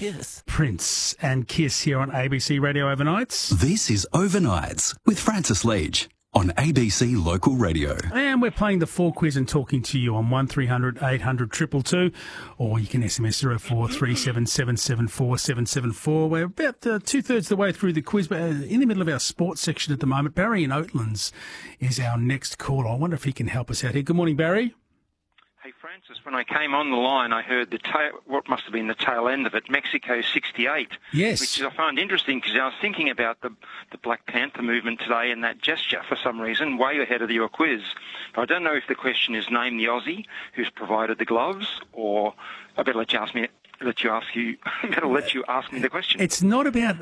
Kiss. Prince and Kiss here on ABC Radio Overnights. This is Overnights with Francis Leach on ABC Local Radio. And we're playing the 4 quiz and talking to you on 1300 800 222, or you can SMS 0437 774 774. We're about two-thirds of the way through the quiz, but in the middle of our sports section at the moment. Barry in Oatlands is our next caller. I wonder if he can help us out here. Good morning, Barry. Hey, Francis, when I came on the line, I heard what must have been the tail end of it, Mexico 68. Yes. Which I find interesting because I was thinking about the Black Panther movement today and that gesture for some reason, way ahead of your quiz. But I don't know if the question is name the Aussie who's provided the gloves, or I better let you ask me the question. It's not about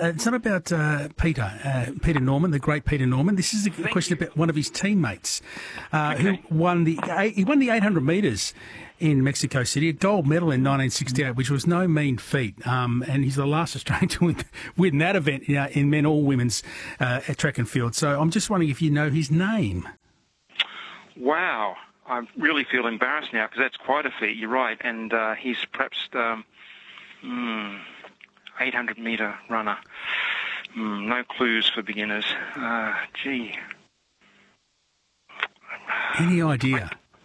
Peter Norman, the great Peter Norman. This is a question about one of his teammates who won the 800 metres in Mexico City, a gold medal in 1968, which was no mean feat. And he's the last Australian to win that event in men or women's track and field. So I'm just wondering if you know his name. Wow. I really feel embarrassed now because that's quite a feat. You're right. And he's perhaps 800-metre runner. No clues for beginners. Gee. Any idea?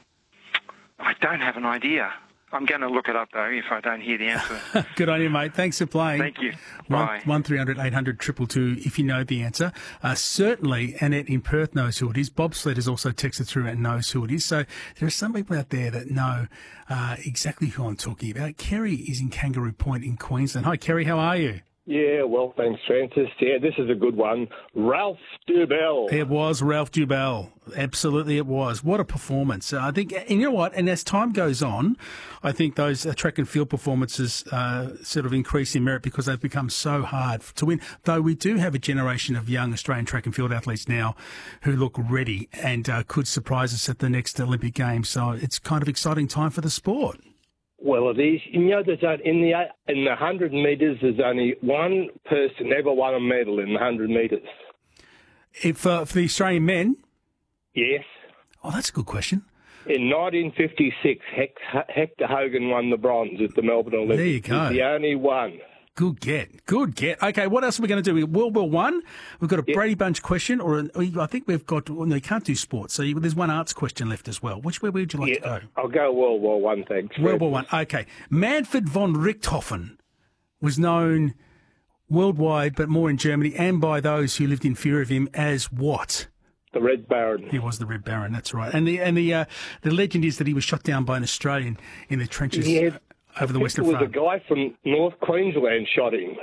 I don't have an idea. I'm going to look it up, though, if I don't hear the answer. Good on you, mate. Thanks for playing. Thank you. Bye. 1300 800 222 if you know the answer. Certainly, Annette in Perth knows who it is. Bob Sled has also texted through and knows who it is. So there are some people out there that know exactly who I'm talking about. Kerry is in Kangaroo Point in Queensland. Hi, Kerry. How are you? Yeah, well, thanks, Francis. Yeah, this is a good one. Ralph Dubell. It was Ralph Dubell. Absolutely it was. What a performance. I think, and you know what, and as time goes on, I think those track and field performances sort of increase in merit because they've become so hard to win, though we do have a generation of young Australian track and field athletes now who look ready and could surprise us at the next Olympic Games. So it's kind of exciting time for the sport. Well, it is. You know, in the 100 metres, there's only one person ever won a medal in the 100 metres. For the Australian men? Yes. Oh, that's a good question. In 1956, Hector Hogan won the bronze at the Melbourne Olympics. There you go. He's the only one. Good get. Okay, what else are we going to do? World War One. We've got a Brady Bunch question, I think we've got. Well, no, you can't do sports, so there's one arts question left as well. Where would you like to go? I'll go World War One. Thanks. World War One. Okay. Manfred von Richthofen was known worldwide, but more in Germany, and by those who lived in fear of him as what? The Red Baron. He was the Red Baron. That's right. And the legend is that he was shot down by an Australian in the trenches. Yeah. Over the Western Front. Front. It was a guy from North Queensland shot him.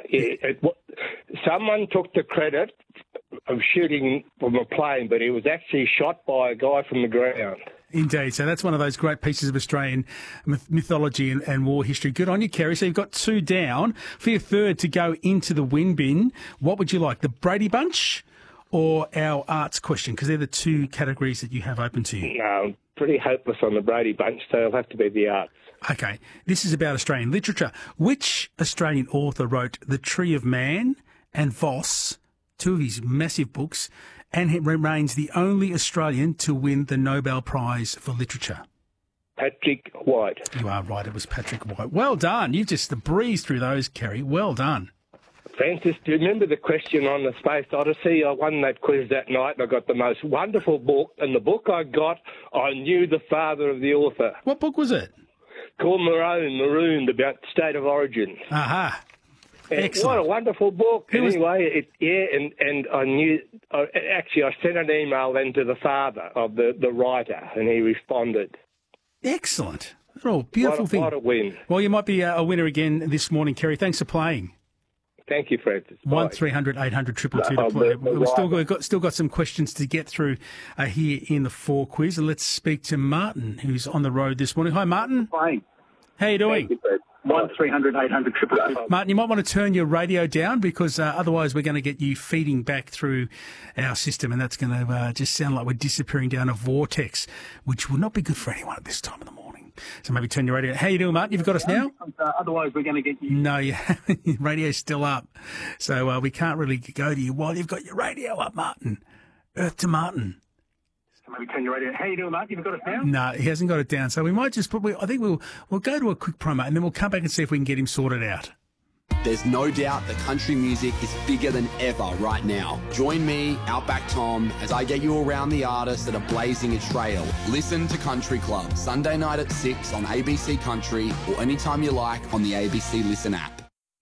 Someone took the credit of shooting from a plane, but he was actually shot by a guy from the ground. Indeed. So that's one of those great pieces of Australian mythology and war history. Good on you, Kerry. So you've got 2 down. For your third to go into the win bin, what would you like, the Brady Bunch or our arts question? Because they're the 2 categories that you have open to you. No, I'm pretty hopeless on the Brady Bunch, so it'll have to be the arts. Okay, this is about Australian literature. Which Australian author wrote The Tree of Man and Voss, 2 of his massive books, and he remains the only Australian to win the Nobel Prize for Literature? Patrick White. You are right, it was Patrick White. Well done. You've just breezed through those, Kerry. Well done. Francis, do you remember the question on the Space Odyssey? I won that quiz that night and I got the most wonderful book, and the book I got, I knew the father of the author. What book was it? Called Marooned, about the state of origin. Aha. Excellent. What a wonderful book. Anyway, and I knew, actually I sent an email then to the father of the writer, and he responded. Excellent. Oh, beautiful thing. What a win. Well, you might be a winner again this morning, Kerry. Thanks for playing. Thank you, Francis. 1300 800 222 to play. We've still got some questions to get through here in the 4 quiz. And let's speak to Martin, who's on the road this morning. Hi, Martin. Hi. How you doing? Thank you, 1300 800 222. Martin, you might want to turn your radio down because otherwise we're going to get you feeding back through our system, and that's going to just sound like we're disappearing down a vortex, which would not be good for anyone at this time of the morning. So maybe turn your radio. How you doing, Martin? You've got us now? Otherwise, we're going to get you. No, your radio's still up. So we can't really go to you while you've got your radio up, Martin. Earth to Martin. So maybe turn your radio. How you doing, Martin? You've got us now? No, he hasn't got it down. So we might just I think we'll go to a quick promo and then we'll come back and see if we can get him sorted out. There's no doubt that country music is bigger than ever right now. Join me, Outback Tom, as I get you around the artists that are blazing a trail. Listen to Country Club, Sunday night at 6 on ABC Country or anytime you like on the ABC Listen app.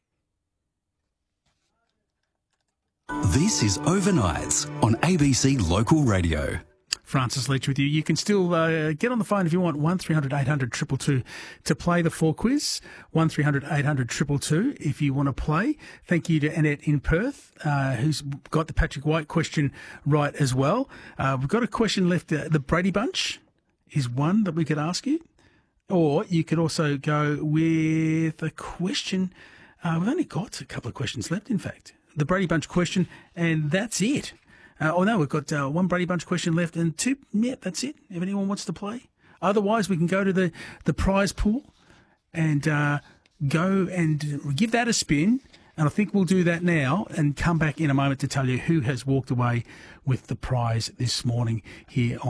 This is Overnights on ABC Local Radio. Francis Leach with you. You can still get on the phone if you want, 1300 800 222 to play the 4 quiz, 1300 800 222 if you want to play. Thank you to Annette in Perth, who's got the Patrick White question right as well. We've got a question left. The Brady Bunch is one that we could ask you. Or you could also go with a question. We've only got a couple of questions left, in fact. The Brady Bunch question, and that's it. We've got one Brady Bunch question left and 2. Yeah, that's it. If anyone wants to play. Otherwise, we can go to the prize pool and go and give that a spin. And I think we'll do that now and come back in a moment to tell you who has walked away with the prize this morning here on